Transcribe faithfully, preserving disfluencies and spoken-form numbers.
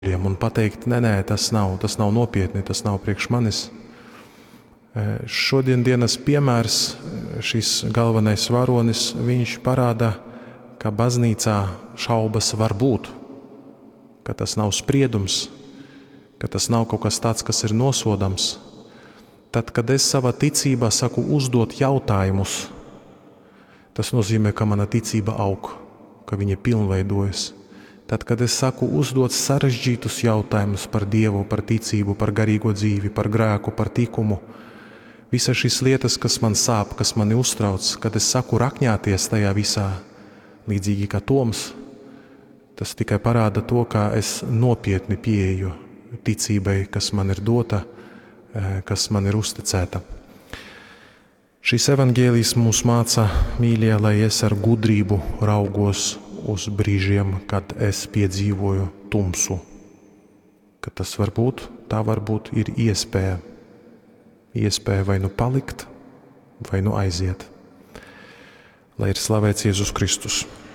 un pateikt, nē, nē, tas nav, tas nav nopietni, tas nav priekš manis. Šodien dienas piemērs, šis galvenais varonis, viņš parāda, ka baznīcā šaubas var būt, ka tas nav spriedums, ka tas nav kaut kas tāds, kas ir nosodams. Tad, kad es savā ticībā saku uzdot jautājumus, tas nozīmē, ka mana ticība aug, ka viņa pilnveidojas. Tad, kad es saku uzdot sarežģītus jautājumus par Dievu, par ticību, par garīgo dzīvi, par grēku, par tikumu, visas šīs lietas, kas man sāp, kas mani uztrauc, kad es saku rakņāties tajā visā, līdzīgi kā Toms, tas tikai parāda to, kā es nopietni pieeju ticībai, kas man ir dota, kas man ir uzticēta. Šis evaņģēlijs mūs māca, mīļie, lai es ar gudrību raugos uz brīžiem, kad es piedzīvoju tumsu. Kad tas var būt, tā varbūt ir iespēja. Iespēja vai nu palikt, vai nu aiziet. Lai ir slavēts Jēzus Kristus.